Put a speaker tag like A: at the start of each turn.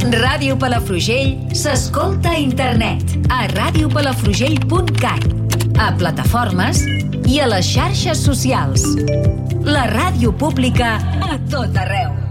A: Ràdio Palafrugell s'escolta a internet a radiopalafrugell.cat, a plataformes i a les xarxes socials. La ràdio pública a tot arreu.